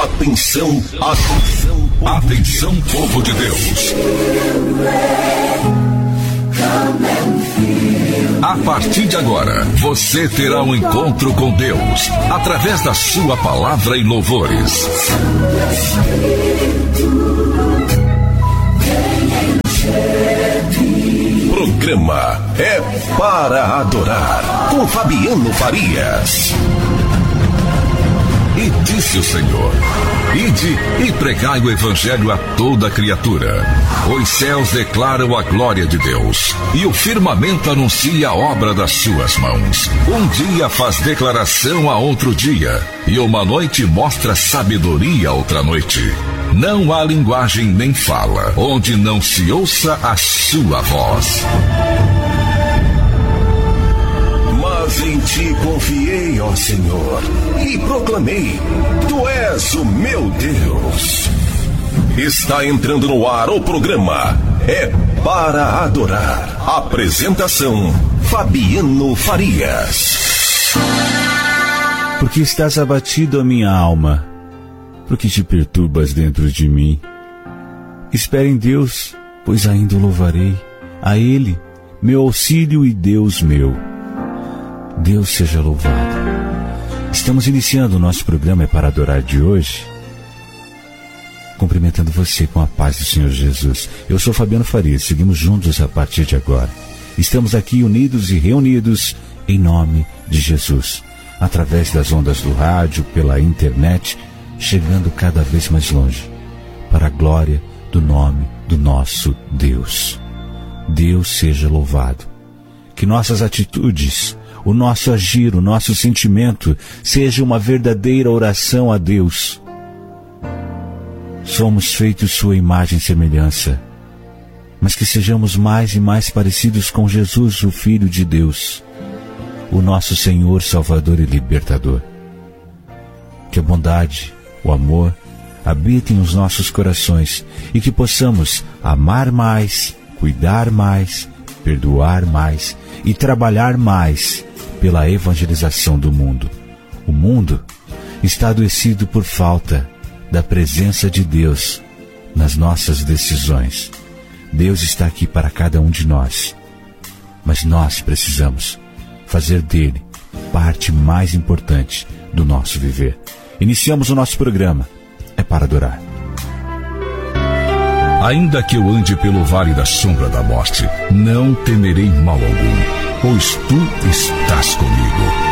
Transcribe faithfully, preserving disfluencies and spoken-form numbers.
Atenção, atenção, atenção, povo de Deus. A partir de agora, você terá um encontro com Deus através da sua palavra e louvores. Programa É Para Adorar, com Fabiano Farias. E disse o Senhor: ide e pregai o evangelho a toda criatura. Os céus declaram a glória de Deus, e o firmamento anuncia a obra das suas mãos. Um dia faz declaração a outro dia, e uma noite mostra sabedoria a outra noite. Não há linguagem nem fala, onde não se ouça a sua voz. Mas em ti confiei, ó Senhor, e proclamei: tu és o meu Deus. Está entrando no ar o programa É Para Adorar. Apresentação: Fabiano Farias. Porque estás abatido, a minha alma? Porque te perturbas dentro de mim? Espere em Deus, pois ainda o louvarei. A Ele, meu auxílio e Deus meu. Deus seja louvado. Estamos iniciando o nosso programa É Para Adorar de hoje, cumprimentando você com a paz do Senhor Jesus. Eu sou Fabiano Farias, seguimos juntos a partir de agora. Estamos aqui unidos e reunidos em nome de Jesus, através das ondas do rádio, pela internet, chegando cada vez mais longe, para a glória do nome do nosso Deus. Deus seja louvado. Que nossas atitudes, o nosso agir, o nosso sentimento seja uma verdadeira oração a Deus. Somos feitos sua imagem e semelhança, mas que sejamos mais e mais parecidos com Jesus, o Filho de Deus, o nosso Senhor, Salvador e Libertador. Que a bondade, o amor habitem os nossos corações e que possamos amar mais, cuidar mais, perdoar mais e trabalhar mais pela evangelização do mundo. O mundo está adoecido por falta da presença de Deus nas nossas decisões. Deus está aqui para cada um de nós, mas nós precisamos fazer dele parte mais importante do nosso viver. Iniciamos o nosso programa É Para Adorar. Ainda que eu ande pelo vale da sombra da morte, não temerei mal algum, pois tu estás comigo.